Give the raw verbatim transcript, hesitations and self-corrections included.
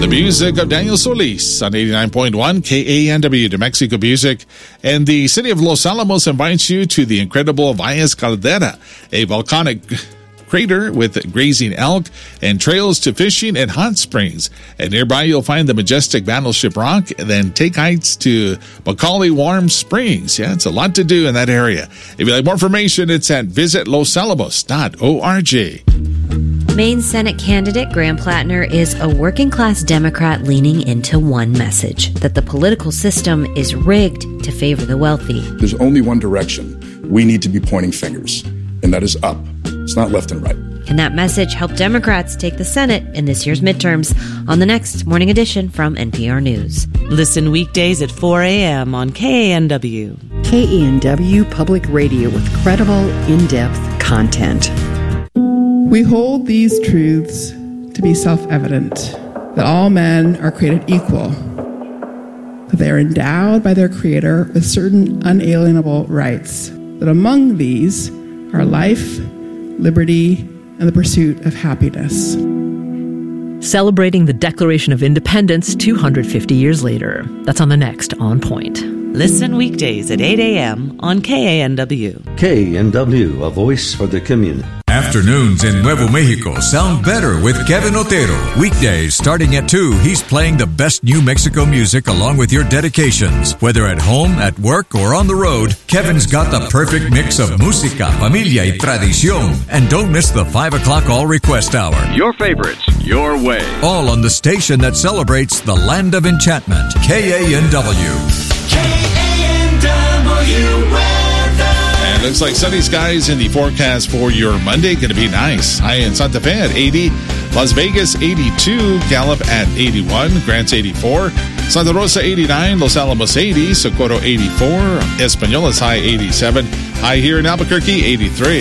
The music of Daniel Solis on eighty-nine point one K A N W, New Mexico Music. And the city of Los Alamos invites you to the incredible Valles Caldera, a volcanic crater with grazing elk and trails to fishing and hot springs. And nearby you'll find the majestic Battleship Rock, and then take hikes to Macaulay Warm Springs. Yeah, it's a lot to do in that area. If you'd like more information, it's at visit los alamos dot org. Maine Senate candidate Graham Plattner is a working-class Democrat leaning into one message, that the political system is rigged to favor the wealthy. There's only one direction we need to be pointing fingers, and that is up. It's not left and right. Can that message help Democrats take the Senate in this year's midterms? On the next Morning Edition from N P R News. Listen weekdays at four a.m. on K A N W. K A N W Public Radio with credible, in-depth content. We hold these truths to be self-evident, that all men are created equal, that they are endowed by their Creator with certain unalienable rights, that among these are life, liberty, and the pursuit of happiness. Celebrating the Declaration of Independence two hundred fifty years later. That's on the next On Point. Listen weekdays at eight a.m. on K A N W. K A N W, a voice for the community. Afternoons in Nuevo Mexico sound better with Kevin Otero. Weekdays starting at two, he's playing the best New Mexico music along with your dedications. Whether at home, at work, or on the road, Kevin's got the perfect mix of música, familia, y tradición. And don't miss the five o'clock All Request Hour. Your favorites, your way. All on the station that celebrates the land of enchantment. K A N W. K A N W weather. And looks like sunny skies in the forecast for your Monday. Going to be nice. High in Santa Fe at eighty. Las Vegas eighty-two. Gallup at eighty-one. Grants eighty-four. Santa Rosa eighty-nine. Los Alamos eighty. Socorro eighty-four. Espanolas high eighty-seven. High here in Albuquerque eighty-three.